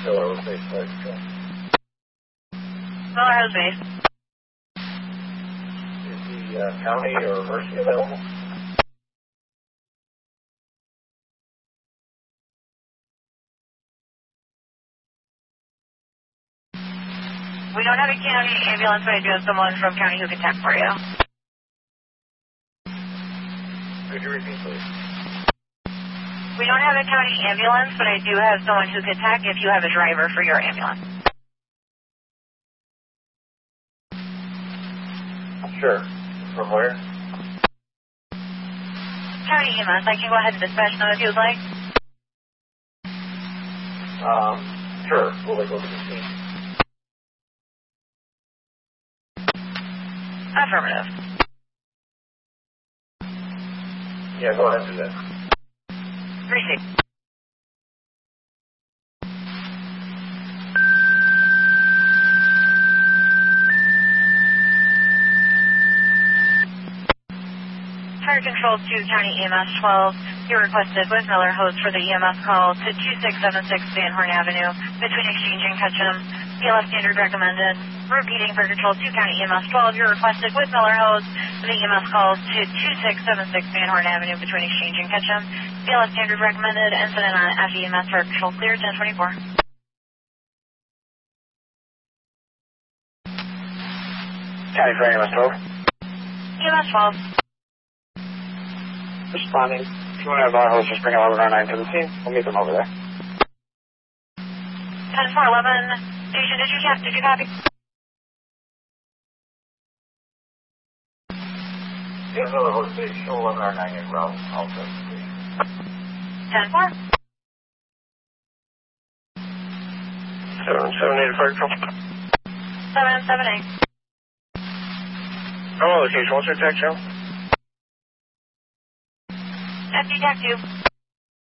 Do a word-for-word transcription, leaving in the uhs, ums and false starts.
Miller Hills Base Fire Control. Miller Hills Base. Is the uh, county or emergency available? We don't have a county ambulance, but I do have someone from county who can tech for you. Could you repeat, please? We don't have a county ambulance, but I do have someone who can tech if you have a driver for your ambulance. Sure. From where? County E M S. I can go ahead and dispatch them if you would like. Um, sure. Will they go to the scene? Affirmative. Yeah, go ahead and do that. Received. Fire Control to County E M S twelve. You requested with Miller Hose for the E M S call to two six seven six Van Horn Avenue between Exchange and Ketchum. P L S standard recommended. Repeating Fire Control to County E M S twelve. You requested with Miller Hose for the E M S call to two six seven six Van Horn Avenue between Exchange and Ketchum. P L S standard recommended. Incident on F E M S Fire Control clear ten twenty-four. County for E M S twelve. E M S twelve. Responding. If you want to have our host, just bring eleven oh nine to the scene. We'll meet them over there. ten four eleven. Station, did you, did you copy? Yeah, Miller Hills Base, show eleven oh nine in route. Also, ten four. seven seven eight Fire Control. seven seven eight. Oh, location. What's your tech, Joe? F D Tech two.